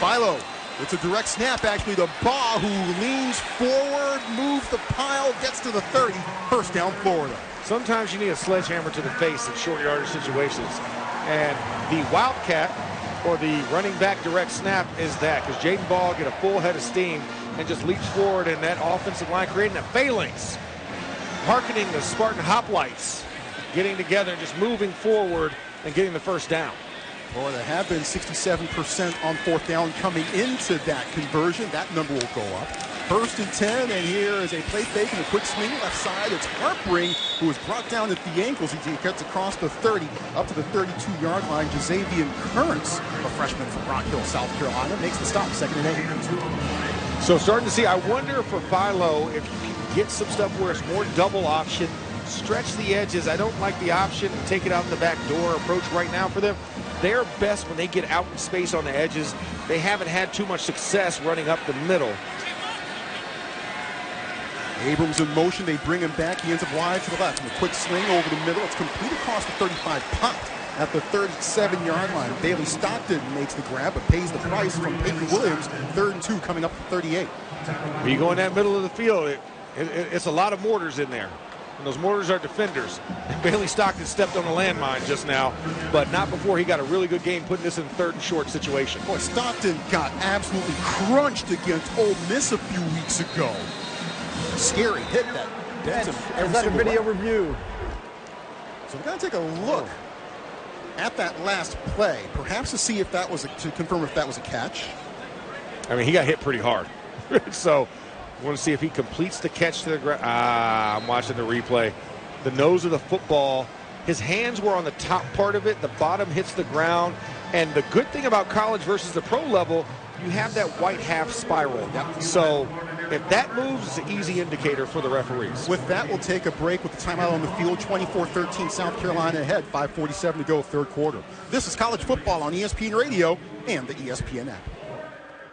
Philo, it's a direct snap actually to Baugh, who leans forward, moves the pile, gets to the 30, first down Florida. Sometimes you need a sledgehammer to the face in short yardage situations. And the Wildcat, or the running back direct snap, is that, because Jaden Baugh get a full head of steam and just leaps forward, and that offensive line creating a phalanx, hearkening the Spartan hoplites, getting together and just moving forward and getting the first down. Florida have been 67% on fourth down coming into that conversion. That number will go up. First and 10, and here is a play fake and a quick swing left side. It's Harpring, who was brought down at the ankles. He gets across the 30, up to the 32-yard line. Jazavian Kearns, a freshman from Rock Hill, South Carolina, makes the stop, 2nd and 8. So starting to see, I wonder for Philo if you can get some stuff where it's more double option, stretch the edges. I don't like the option and take it out the back door approach right now for them. They're best when they get out in space on the edges. They haven't had too much success running up the middle. Abrams in motion, they bring him back. He ends up wide to the left. And a quick swing over the middle. It's complete across the 35, popped at the 37-yard line. Bailey Stockton makes the grab, but pays the price from Peyton Williams. 3rd and 2 coming up at 38. When you go in that middle of the field, it's a lot of mortars in there. And those mortars are defenders. And Bailey Stockton stepped on a landmine just now, but not before he got a really good game putting this in 3rd and short situation. Boy, Stockton got absolutely crunched against Ole Miss a few weeks ago. Scary hit that. Is that a video review? So we're going to take a look at that last play, perhaps to see if that was to confirm if that was a catch. I mean, he got hit pretty hard. So I want to see if he completes the catch to the ground. I'm watching the replay. The nose of the football, his hands were on the top part of it. The bottom hits the ground. And the good thing about college versus the pro level, you have that white half spiral. Yep. So if that moves, it's an easy indicator for the referees. With that, we'll take a break with the timeout on the field. 24-13, South Carolina ahead. 5:47 to go, 3rd quarter. This is college football on ESPN Radio and the ESPN app.